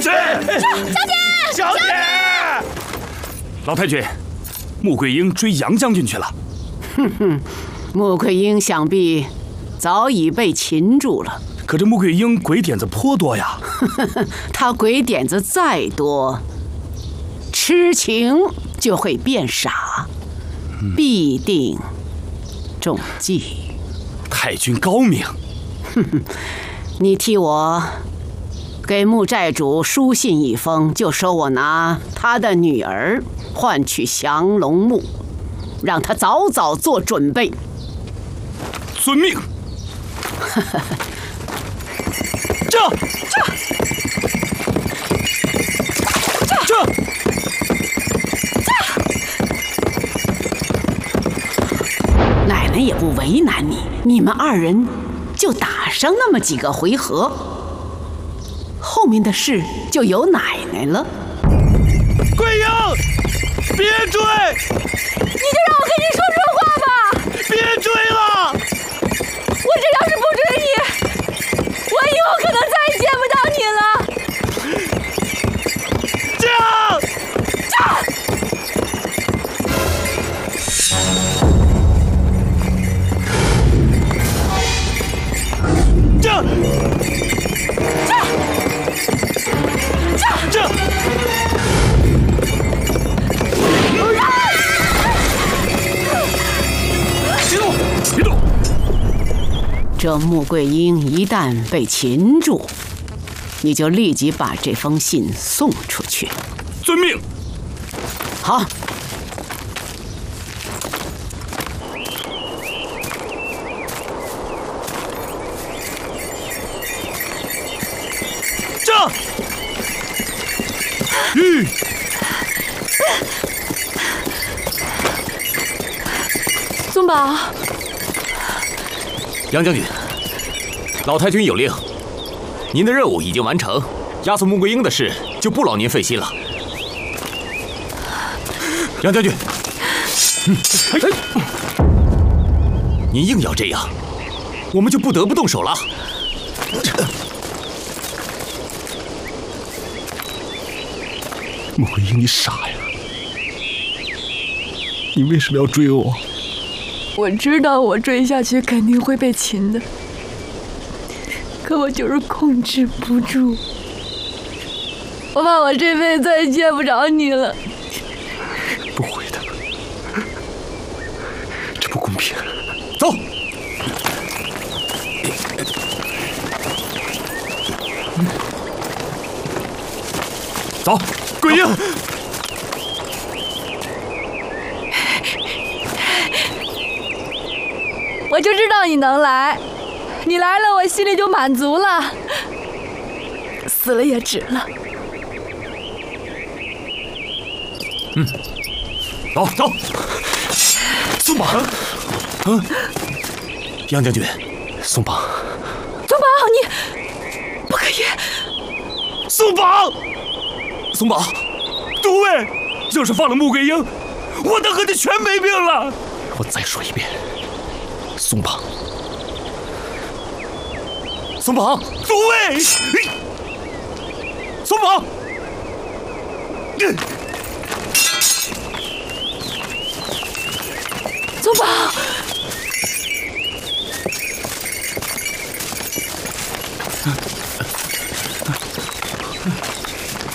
去！小姐！老太君，穆桂英追杨将军去了。 哼哼，穆桂英想必早已被擒住了。 可这穆桂英鬼点子颇多呀。 她鬼点子再多，痴情就会变傻，必定中计。 太君高明。 哼哼，你替我给穆寨主书信一封，就说我拿他的女儿换取降龙木，让他早早做准备。 遵命。这！ 奶奶也不为难你，你们二人就打上那么几个回合，后面的事就由奶奶了。 桂英，别追！ 你就让我跟你说说话吧！ 别追了！ 我这要是不追你，我以后可能再也见不到你了。 这样，别动！ 这穆桂英一旦被擒住，你就立即把这封信送出去。 遵命。 好。 这。 松宝， 杨将军，老太君有令，您的任务已经完成，押送穆桂英的事就不劳您费心了。杨将军，您硬要这样，我们就不得不动手了。 穆桂英，你傻呀！你为什么要追我？ 我知道我追下去肯定会被擒的，可我就是控制不住。我怕我这辈子再也见不着你了。 不会的，这不公平。 走。走， 桂英。 我就知道你能来，你来了我心里就满足了，死了也值了。 走走。 松绑。 杨将军， 松绑。 松绑，你不可以。 松绑。 松绑， 都尉，要是放了穆桂英，我的和你全没命了。我再说一遍。松绑， 松绑， 都尉，松绑， 松绑，